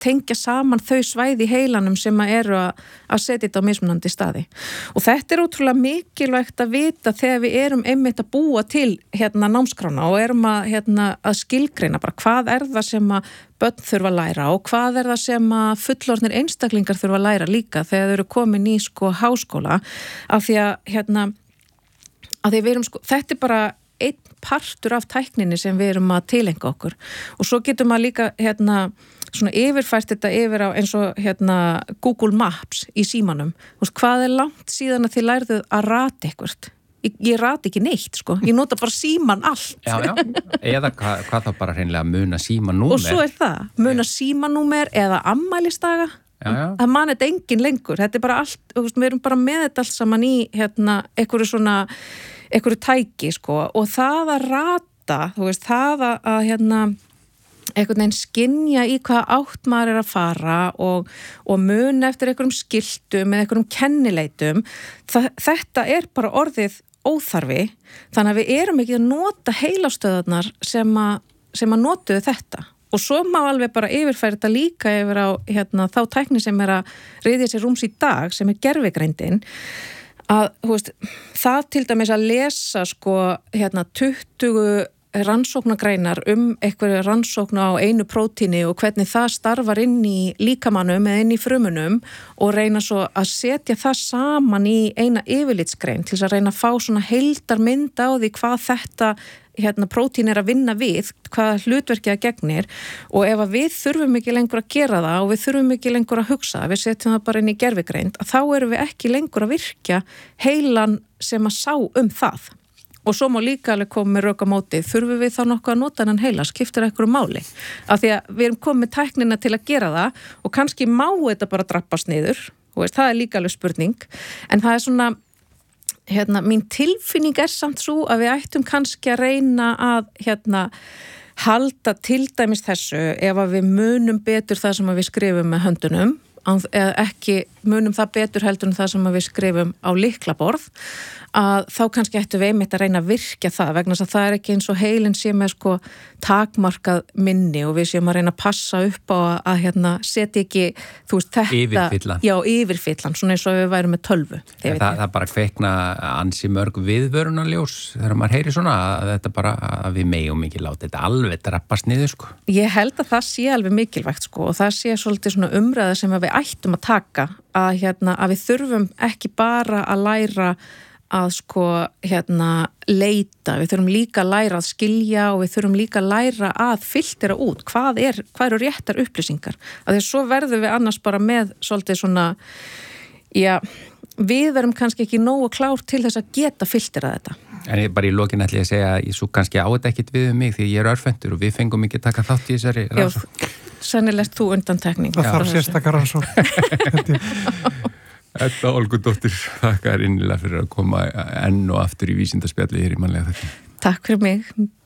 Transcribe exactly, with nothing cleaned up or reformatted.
tengja saman þau svæði í heilanum sem að eru að, að setja þetta á mismunandi staði. Og þetta er ótrúlega mikilvægt að vita þegar við erum einmitt að búa til hérna námskrána og erum að, hérna, að skilgreina bara hvað er það sem að börn þurfa að læra og hvað er það sem að fullorðnir einstaklingar þurfa að læra líka þegar þau eru komin í sko háskóla af því að hérna að því við erum sko, þetta er bara einn partur af tækninni sem við erum að tilenga okkur og svo getur maður líka hérna svona yfirfært þetta yfir á eins og hérna Google Maps í símanum. Veist, hvað er langt síðan að þið lærðuð að rata eitthvað? Ég, ég rati ekki neitt sko, ég nota bara síman allt. Já, já, eða hvað, hvað þá bara hreinlega muna símanúmer. Og svo er það, muna símanúmer eða ammælisdaga. Já, já. Það man þetta engin lengur, þetta er bara allt, veist, við erum bara með þetta allt saman í hérna einhverju svona einhverju tæki sko og það að rata, þú veist, það að, að hérna einhvern veginn skynja í hvað átt maður er að fara og, og mun eftir einhverjum skiltum eða einhverjum kennileitum, það, þetta er bara orðið óþarfi, þannig að við erum ekki að nota heilastöðarnar sem að, sem að notuðu þetta. Og svo má alveg bara yfirfæra þetta líka yfir á hérna, þá tækni sem er að ryðja sér rúms í dag, sem er gervigreindin, að, þú veist, það til dæmis að lesa sko hérna tuttugu rannsóknagreinar um einhverju rannsókn á einu prótíni og hvernig það starfar inn í líkamannum eða inn í frumunum og reyna svo að setja það saman í eina yfirlitsgrein til þess að reyna að fá svona heildarmynd á því hvað þetta hérna prótín er að vinna við, hvaða hlutverkið að gegnir og ef að við þurfum ekki lengur að gera það og við þurfum ekki lengur að hugsa, við setjum það bara inn í gervigreind, að þá erum við ekki lengur að virkja heilan sem að sá um það. Og svo má líka alveg koma með rök á móti, þurfum við þá nokkuð að nota hann heila, skiptir eitthvað máli. Af því að við erum komið með tæknina til að gera það og kannski má þetta bara drappast niður, veist, það er líka alveg spurning, en það er svona hérna, mín tilfinning er samt svo að við ættum kannski að reyna að hérna, halda til dæmis þessu ef að við munum betur það sem að við skrifum með höndunum, eða ekki munum það betur heldur en það sem að við skrifum á lyklaborð, að þá kannski ættum við einmitt að reyna að virkja það vegna þess að það er ekki eins og heilin sé með sko takmarkað minni og við séum að reyna að passa upp á að, að hérna setja ekki, þú veist, þetta yfirfyllan. Já, yfirfyllan, svona eins og við værum með tölvu. Ja, það, það bara kveikna ansi mörg viðvörunarljós þegar maður heyri svona að þetta bara, að við megum ekki láta þetta alveg drappast niður sko. Ég held að það sé alveg mikilvægt sko og það sé svolítið svona umræða sem að við ættum að taka að, hérna, að við þurfum ekki bara að læra að sko hérna leita, við þurfum líka að læra að skilja og við þurfum líka að læra að filtera út hvað er, hvað eru réttar upplýsingar, að því svo verðum við annars bara með svolítið svona, já, við verum kannski ekki nógu klár til þess að geta filterað þetta. En ég bara í lokin ætla ég að segja að ég svo kannski á þetta ekkit við um mig því ég er örfendur og við fengum ekki taka þátt í þessari rannsókn. Já, sennilegt þú undantekning. Það þarf sérstakar rannsókn. Edda Olgudóttir, þakka þér innilega fyrir að koma enn og aftur í vísindaspjalli hér í mannlega þetta. Takk fyrir mig.